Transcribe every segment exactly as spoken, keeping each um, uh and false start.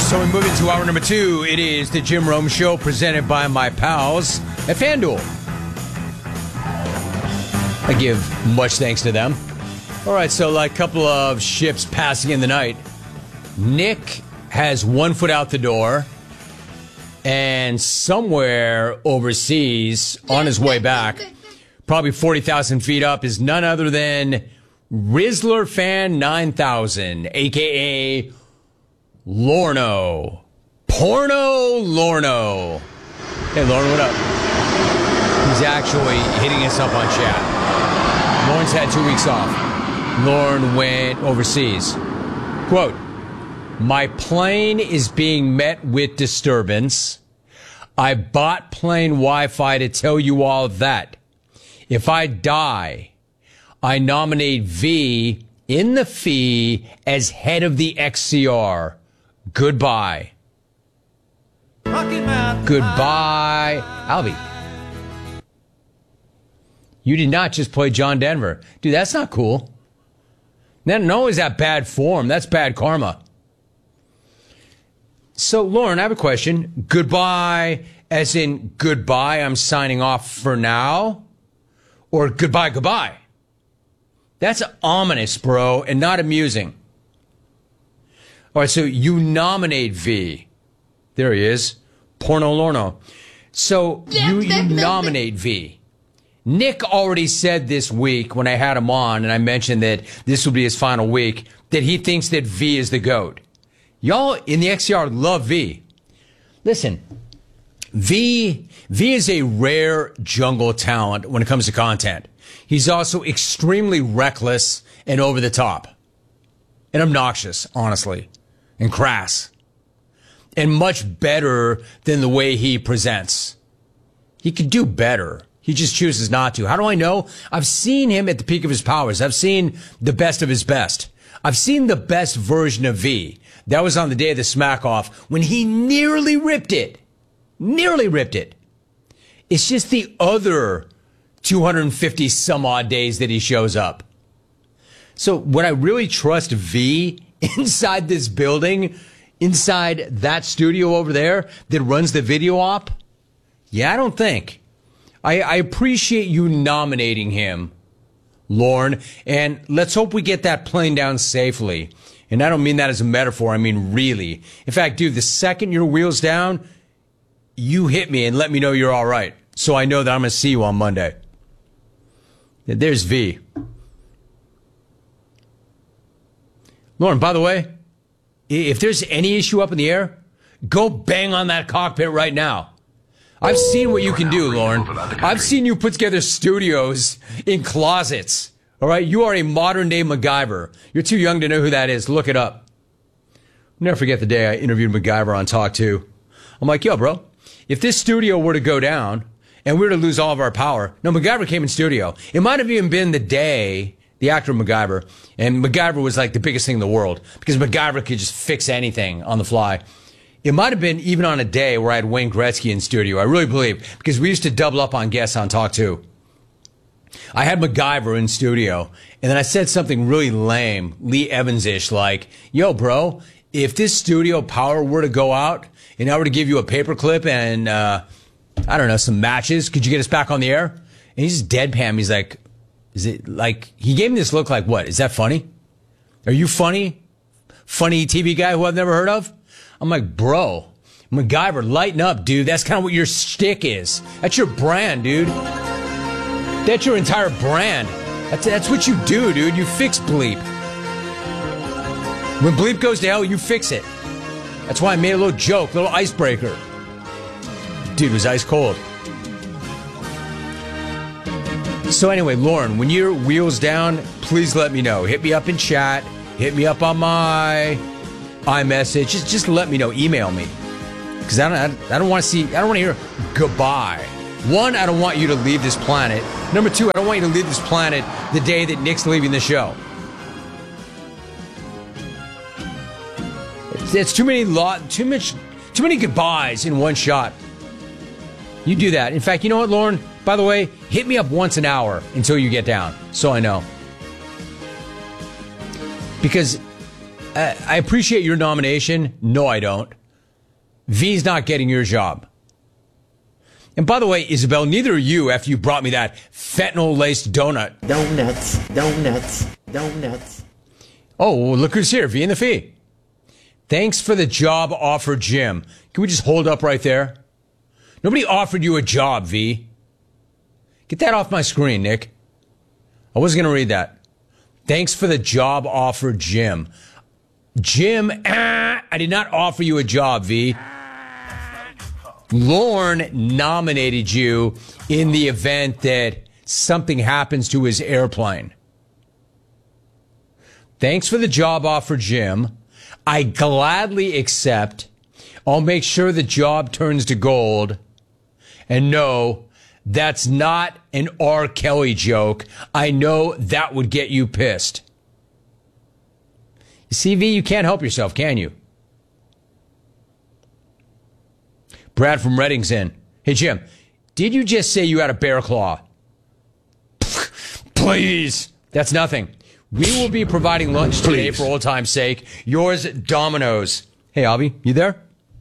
So we move into hour number two. It is the Jim Rome Show presented by my pals at FanDuel. I give much thanks to them. All right, so like a couple of ships passing in the night, Nick has one foot out the door, and somewhere overseas on his way back, probably forty thousand feet up, is none other than Rizzler Fan nine thousand, a k a. Lorno. Porno Lorno. Hey, Lorno, what up? He's actually hitting us up on chat. Lorne's had two weeks off. Lorne went overseas. Quote, my plane is being met with disturbance. I bought plane Wi-Fi to tell you all that. If I die, I nominate V in the fee as head of the X C R. Goodbye. Goodbye, Albie. You did not just play John Denver. Dude, that's not cool. Not only is that bad form, that's bad karma. So, Lauren, I have a question. Goodbye, as in goodbye, I'm signing off for now? Or goodbye, goodbye? That's ominous, bro, and not amusing. All right, so you nominate V. There he is. Porno Lorno. So you, you nominate V. Nick already said this week when I had him on, and I mentioned that this will be his final week, that he thinks that V is the GOAT. Y'all in the X C R love V. Listen, V, V is a rare jungle talent when it comes to content. He's also extremely reckless and over the top. And obnoxious, honestly. And crass. And much better than the way he presents. He could do better. He just chooses not to. How do I know? I've seen him at the peak of his powers. I've seen the best of his best. I've seen the best version of V. That was on the day of the smack off when he nearly ripped it. Nearly ripped it. It's just the other two hundred fifty some odd days that he shows up. So would I really trust V inside this building, inside that studio over there that runs the video op? Yeah, I don't think. I, I appreciate you nominating him, Lorne, and let's hope we get that plane down safely. And I don't mean that as a metaphor. I mean really. In fact, dude, the second your wheel's down, you hit me and let me know you're all right, so I know that I'm going to see you on Monday. There's V. Lauren, by the way, if there's any issue up in the air, go bang on that cockpit right now. I've seen what you can do, Lauren. I've seen you put together studios in closets. All right? You are a modern-day MacGyver. You're too young to know who that is. Look it up. I'll never forget the day I interviewed MacGyver on Talk two. I'm like, yo, bro, if this studio were to go down and we were to lose all of our power, no, MacGyver came in studio. It might have even been the day the actor MacGyver, and MacGyver was like the biggest thing in the world because MacGyver could just fix anything on the fly. It might have been even on a day where I had Wayne Gretzky in studio. I really believe, because we used to double up on guests on Talk two. I had MacGyver in studio, and then I said something really lame, Lee Evans-ish, like, yo, bro, if this studio power were to go out and I were to give you a paperclip and, uh, I don't know, some matches, could you get us back on the air? And he's just deadpan. He's like, is it like, he gave me this look like, what, is that funny? Are you funny? Funny T V guy who I've never heard of? I'm like, bro, MacGyver, lighten up, dude. That's kind of what your shtick is. That's your brand, dude. That's your entire brand. That's, that's what you do, dude. You fix bleep. When bleep goes to hell, you fix it. That's why I made a little joke, a little icebreaker. Dude, it was ice cold. So anyway, Lauren, when your wheel's down, please let me know. Hit me up in chat. Hit me up on my iMessage. Just, just let me know. Email me. Because I don't, I, I don't want to see, I don't want to hear goodbye. One, I don't want you to leave this planet. Number two, I don't want you to leave this planet the day that Nick's leaving the show. It's, it's too many lot, too much, too many goodbyes in one shot. You do that. In fact, you know what, Lauren? By the way, hit me up once an hour until you get down, so I know. Because uh, I appreciate your nomination. No, I don't. V's not getting your job. And by the way, Isabel, neither are you after you brought me that fentanyl-laced donut. Donuts, donuts, donuts. Oh, well, look who's here, V and the Fee. Thanks for the job offer, Jim. Can we just hold up right there? Nobody offered you a job, V. Get that off my screen, Nick. I wasn't going to read that. Thanks for the job offer, Jim. Jim, ah, I did not offer you a job, V. Lorne nominated you in the event that something happens to his airplane. Thanks for the job offer, Jim. I gladly accept. I'll make sure the job turns to gold. And no, that's not an R. Kelly joke. I know that would get you pissed. You see, V, you can't help yourself, can you? Brad from Redding's in. Hey, Jim, did you just say you had a bear claw? Please. That's nothing. We will be providing lunch today for old time's sake. Yours, Domino's. Hey, Albie, you there?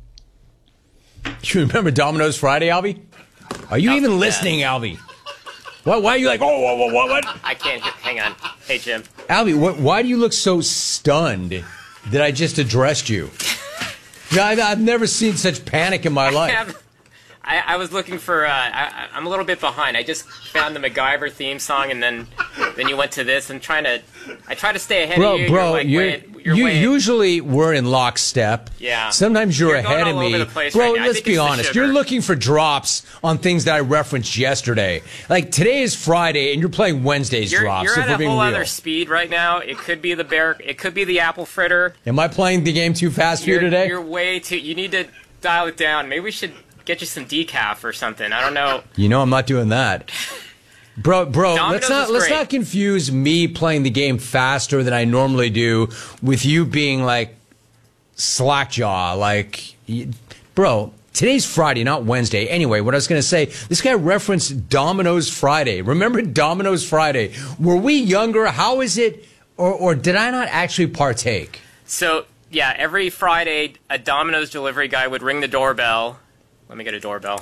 You remember Domino's Friday, Albie? Are you even listening, Albie? Why, why are you like, oh, what, what, what, what? I can't, hang on. Hey, Jim. Albie, what, why do you look so stunned that I just addressed you? I, I've never seen such panic in my life. I, have, I, I was looking for, uh, I, I'm a little bit behind. I just found the MacGyver theme song, and then then you went to this. I'm trying to, I try to stay ahead bro, of you. Bro, you're like, you're, way, you're you way, usually we're in lockstep. Yeah. Sometimes you're, you're ahead of me. Bro, right let's be honest. You're looking for drops on things that I referenced yesterday. Like, today is Friday, and you're playing Wednesday's you're, drops. You're if at we're a being whole real. other speed right now. It could be the bear, it could be the apple fritter. Am I playing the game too fast for you're, you today? You're way too, you need to dial it down. Maybe we should get you some decaf or something. I don't know. You know I'm not doing that. Bro, bro, Domino's let's not let's great. not confuse me playing the game faster than I normally do with you being like slackjaw. Like, bro, today's Friday, not Wednesday. Anyway, what I was going to say, this guy referenced Domino's Friday. Remember Domino's Friday? Were we younger? How is it? Or, or did I not actually partake? So, yeah, every Friday, a Domino's delivery guy would ring the doorbell. Let me get a doorbell.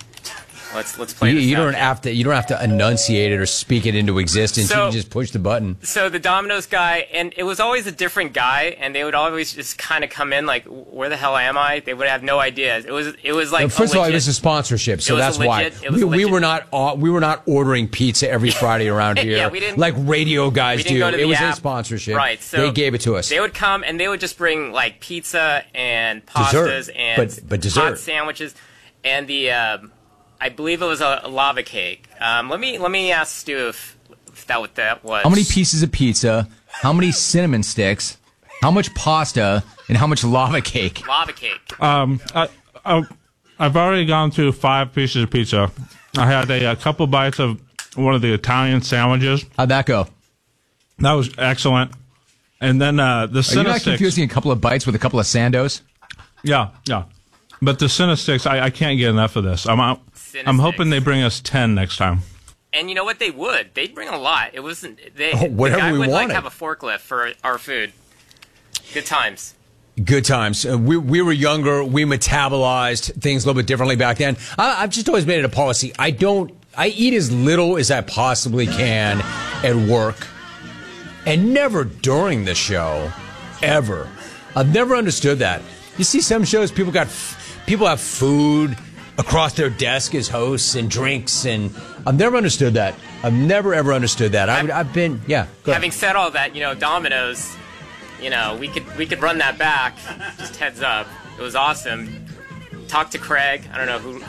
Let's let's play. You, this you out. don't have to. You don't have to enunciate it or speak it into existence. So, you can just push the button. So the Domino's guy, and it was always a different guy, and they would always just kind of come in like, "Where the hell am I?" They would have no idea. It was it was like. Now, first a of all, legit, it was a sponsorship, so it was that's a legit, why it was we, a we legit, were not uh, we were not ordering pizza every Friday around here. Yeah, we didn't- like radio guys we didn't do. go to It the was app. a sponsorship. Right, so they gave it to us. They would come and they would just bring like pizza and pastas Dessert, and but- but dessert. hot sandwiches, and the um, I believe it was a, a lava cake. Um, let me let me ask Stu if, if that what that was. How many pieces of pizza? How many cinnamon sticks? How much pasta? And how much lava cake? Lava cake. Um, I, I, I've already gone through five pieces of pizza. I had a, a couple bites of one of the Italian sandwiches. How'd that go? That was excellent. And then uh, the Are you Cinna not sticks. confusing a couple of bites with a couple of Sandos? Yeah, yeah. But the Cinna sticks, I, I can't get enough of this. I'm out, Cinna I'm hoping sticks. they bring us ten next time. And you know what? They would. They'd bring a lot. It wasn't. They, Oh, whatever the guy we would wanted. like have a forklift for our food. Good times. Good times. Uh, we we were younger. We metabolized things a little bit differently back then. I, I've just always made it a policy. I don't. I eat as little as I possibly can at work, and never during the show, ever. I've never understood that. You see, some shows people got f- people have food across their desk as hosts and drinks, and I've never understood that. I've never ever understood that. I, I've been yeah. Go ahead. Having said all that, you know, Domino's, you know, we could we could run that back. Just heads up, it was awesome. Talk to Craig. I don't know who.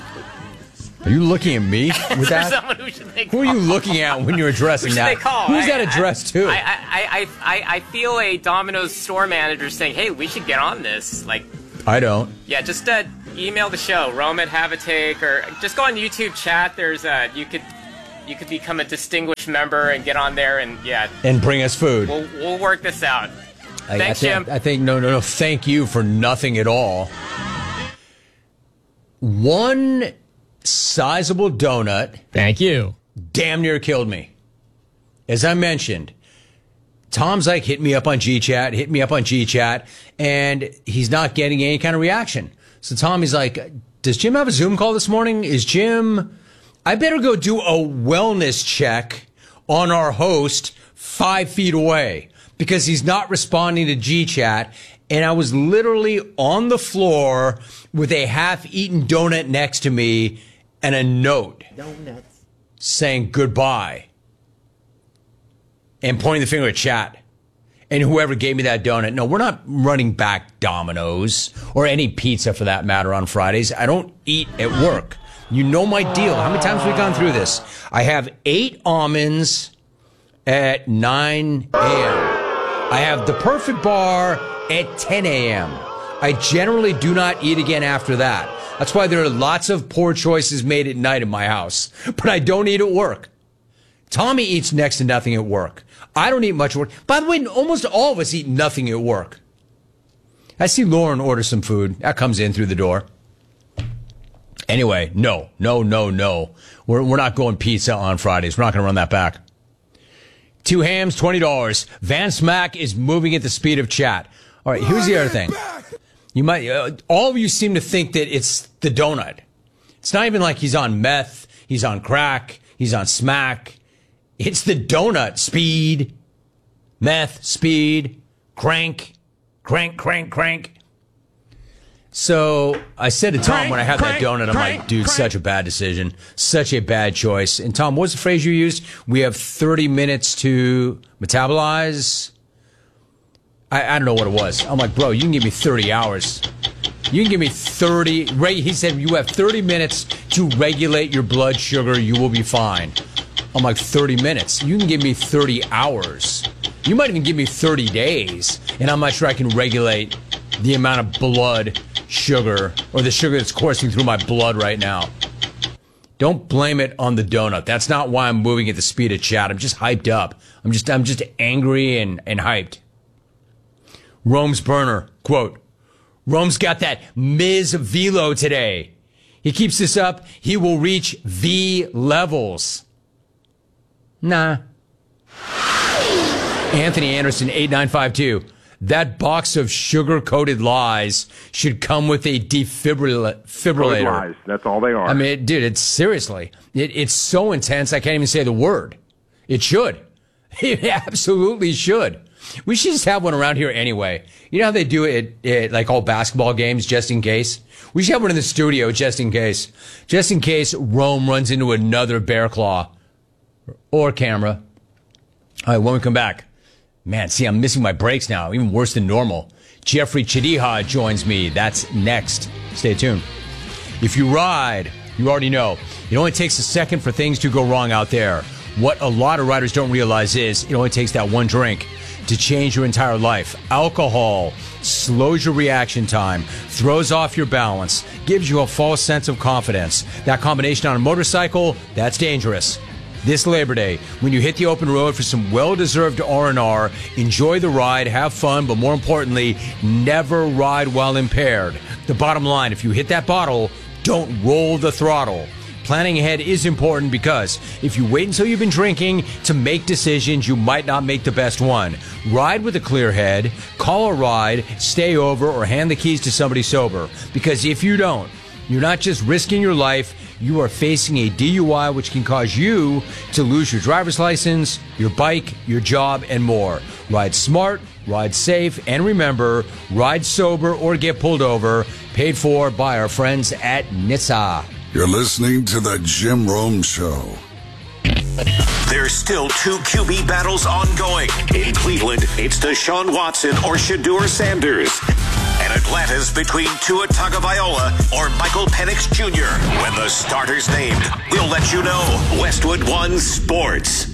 Are you looking at me with Is there that? someone who should they Who are call? you looking at when you're addressing Who should that? they call? Who's I- that I- addressed to? I, I, I, I, I feel a Domino's store manager saying, "Hey, we should get on this." Like, I don't. yeah, just uh, email the show, Rome at Have a Take, or just go on YouTube chat. There's uh, you could you could become a distinguished member and get on there, and yeah, And bring us food. we'll we'll work this out. I, I Thanks, think, Jim. I think, no, no, no. Thank you for nothing at all. One sizable donut Thank you. damn near killed me. As I mentioned, Tom's like, hit me up on G-Chat, hit me up on G-Chat, and he's not getting any kind of reaction. So Tom, he's like, does Jim have a Zoom call this morning? Is Jim, I better go do a wellness check on our host five feet away because he's not responding to G-Chat. And I was literally on the floor with a half-eaten donut next to me and a note Donuts. saying goodbye and pointing the finger at chat. And whoever gave me that donut, no, we're not running back Domino's or any pizza for that matter on Fridays. I don't eat at work. You know my deal. How many times have we gone through this? I have eight almonds at nine a.m. I have the perfect bar at ten a.m. I generally do not eat again after that. That's why there are lots of poor choices made at night in my house. But I don't eat at work. Tommy eats next to nothing at work. I don't eat much at work. By the way, almost all of us eat nothing at work. I see Lauren order some food. That comes in through the door. Anyway, no, no, no, no. We're, we're not going pizza on Fridays. We're not going to run that back. Two hams, twenty dollars. Van Smack is moving at the speed of chat. All right, here's the other thing. You might, uh, all of you seem to think that it's the donut. It's not even like he's on meth, he's on crack, he's on smack. It's the donut. Speed, meth, speed, crank, crank, crank, crank. So I said to Tom Crank, when I had crank, that donut, I'm crank, like, dude, crank. such a bad decision. Such a bad choice. And Tom, what was the phrase you used? We have thirty minutes to metabolize. I, I don't know what it was. I'm like, bro, you can give me thirty hours. You can give me thirty. He said, you have thirty minutes to regulate your blood sugar. You will be fine. I'm like, thirty minutes? You can give me thirty hours. You might even give me thirty days. And I'm not sure I can regulate the amount of blood sugar or the sugar that's coursing through my blood right now. Don't blame it on the donut. That's not why I'm moving at the speed of chat. I'm just hyped up. I'm just, I'm just angry and, and hyped. Rome's burner, quote, Rome's got that Miz Velo today. He keeps this up, he will reach V levels. Nah. Anthony Anderson, eight nine five two. That box of sugar-coated lies should come with a defibrillator. Code lies. That's all they are. I mean, dude, it's seriously, it, it's so intense I can't even say the word. It should. It absolutely should. We should just have one around here anyway. You know how they do it at like all basketball games, just in case? We should have one in the studio, just in case. Just in case Rome runs into another bear claw or camera. All right, when we come back. Man, see, I'm missing my breaks now, even worse than normal. Jeffrey Chadiha joins me. That's next. Stay tuned. If you ride, you already know, it only takes a second for things to go wrong out there. What a lot of riders don't realize is it only takes that one drink to change your entire life. Alcohol slows your reaction time, throws off your balance, gives you a false sense of confidence. That combination on a motorcycle, that's dangerous. This Labor Day, when you hit the open road for some well-deserved R and R, enjoy the ride, have fun, but more importantly, never ride while impaired. The bottom line, if you hit that bottle, don't roll the throttle. Planning ahead is important because if you wait until you've been drinking to make decisions, you might not make the best one. Ride with a clear head, call a ride, stay over, or hand the keys to somebody sober. Because if you don't, you're not just risking your life, you are facing a D U I which can cause you to lose your driver's license, your bike, your job, and more. Ride smart, ride safe, and remember, ride sober or get pulled over. Paid for by our friends at N H T S A. You're listening to the Jim Rome Show. There's still two Q B battles ongoing. In Cleveland, it's Deshaun Watson or Shedeur Sanders. And Atlanta's between Tua Tagovailoa or Michael Penix Junior When the starter's named, we'll let you know. Westwood One Sports.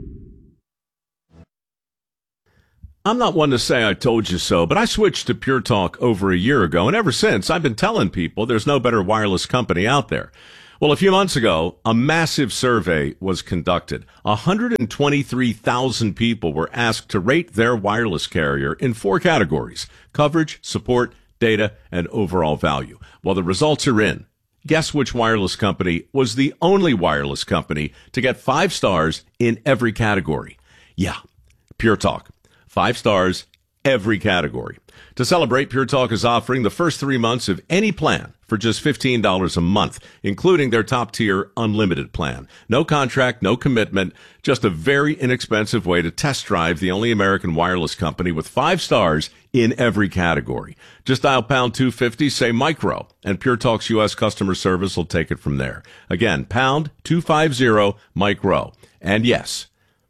I'm not one to say I told you so, but I switched to Pure Talk over a year ago, and ever since, I've been telling people there's no better wireless company out there. Well, a few months ago, a massive survey was conducted. one hundred twenty-three thousand people were asked to rate their wireless carrier in four categories: coverage, support, data, and overall value. Well, the results are in. Guess which wireless company was the only wireless company to get five stars in every category? Yeah, Pure Talk. Five stars, every category. To celebrate, Pure Talk is offering the first three months of any plan for just fifteen dollars a month, including their top-tier unlimited plan. No contract, no commitment, just a very inexpensive way to test drive the only American wireless company with five stars in every category. Just dial pound two fifty, say micro, and Pure Talk's U S customer service will take it from there. Again, pound two fifty, micro. And yes,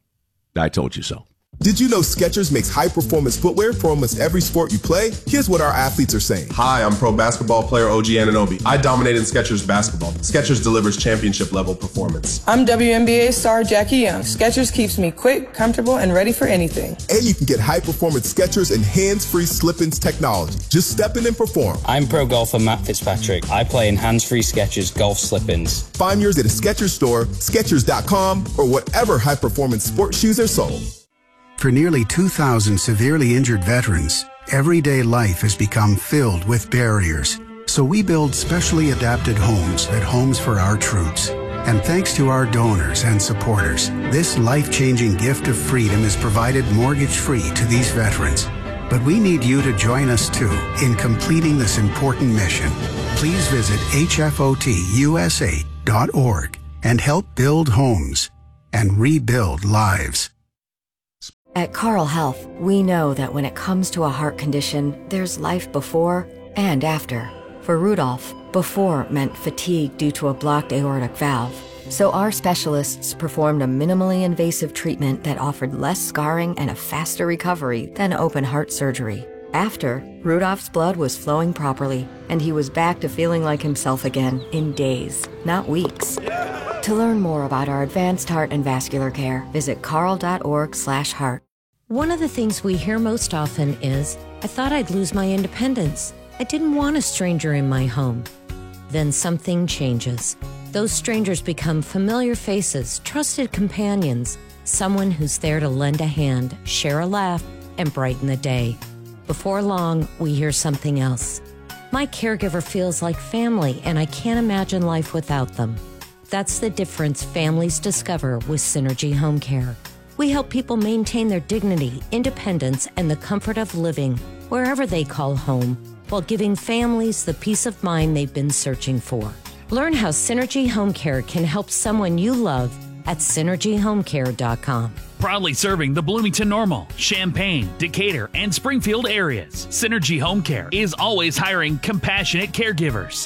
I told you so. Did you know Skechers makes high-performance footwear for almost every sport you play? Here's what our athletes are saying. Hi, I'm pro basketball player O G Anunoby. I dominate in Skechers basketball. Skechers delivers championship-level performance. I'm W N B A star Jackie Young. Skechers keeps me quick, comfortable, and ready for anything. And you can get high-performance Skechers and hands-free slip-ins technology. Just step in and perform. I'm pro golfer Matt Fitzpatrick. I play in hands-free Skechers golf slip-ins. Find yours at a Skechers store, Skechers dot com, or whatever high-performance sports shoes are sold. For nearly two thousand severely injured veterans, everyday life has become filled with barriers. So we build specially adapted homes at Homes for Our Troops. And thanks to our donors and supporters, this life-changing gift of freedom is provided mortgage-free to these veterans. But we need you to join us too in completing this important mission. Please visit H F O T U S A dot org and help build homes and rebuild lives. At Carle Health, we know that when it comes to a heart condition, there's life before and after. For Rudolph, before meant fatigue due to a blocked aortic valve. So our specialists performed a minimally invasive treatment that offered less scarring and a faster recovery than open heart surgery. After, Rudolph's blood was flowing properly, and he was back to feeling like himself again in days, not weeks. To learn more about our advanced heart and vascular care, visit carle dot org slash heart. One of the things we hear most often is, I thought I'd lose my independence. I didn't want a stranger in my home. Then something changes. Those strangers become familiar faces, trusted companions, someone who's there to lend a hand, share a laugh, and brighten the day. Before long, we hear something else. My caregiver feels like family, and I can't imagine life without them. That's the difference families discover with Synergy Home Care. We help people maintain their dignity, independence, and the comfort of living wherever they call home, while giving families the peace of mind they've been searching for. Learn how Synergy Home Care can help someone you love at synergy home care dot com. Proudly serving the Bloomington Normal, Champaign, Decatur, and Springfield areas, Synergy Home Care is always hiring compassionate caregivers.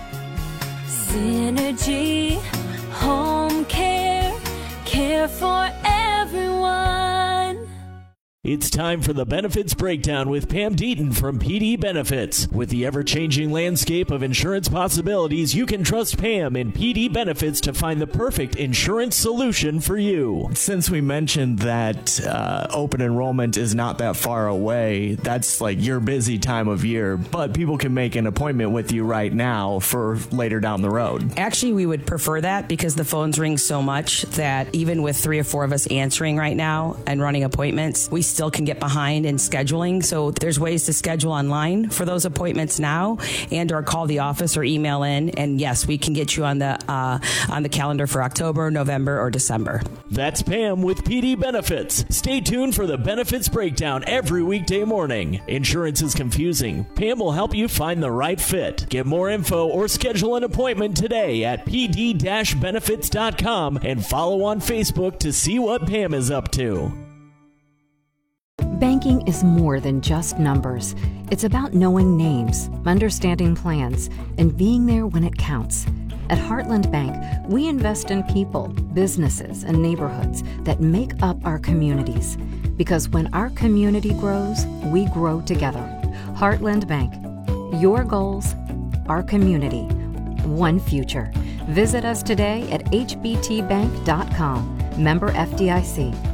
Synergy Home Care, care for everyone. It's time for the Benefits Breakdown with Pam Deaton from P D Benefits. With the ever-changing landscape of insurance possibilities, you can trust Pam in P D Benefits to find the perfect insurance solution for you. Since we mentioned that uh, open enrollment is not that far away, that's like your busy time of year, but people can make an appointment with you right now for later down the road. Actually, we would prefer that because the phones ring so much that even with three or four of us answering right now and running appointments, we still can get behind in scheduling. So there's ways to schedule online for those appointments now, and or call the office or email in. And yes, we can get you on the uh, on the calendar for October, November, or December. That's Pam with P D Benefits. Stay tuned for the Benefits Breakdown every weekday morning. Insurance is confusing. Pam will help you find the right fit. Get more info or schedule an appointment today at p d dash benefits dot com and follow on Facebook to see what Pam is up to. Banking is more than just numbers. It's about knowing names, understanding plans, and being there when it counts. At Heartland Bank, we invest in people, businesses, and neighborhoods that make up our communities. Because when our community grows, we grow together. Heartland Bank. Your goals, our community, one future. Visit us today at h b t bank dot com. Member F D I C.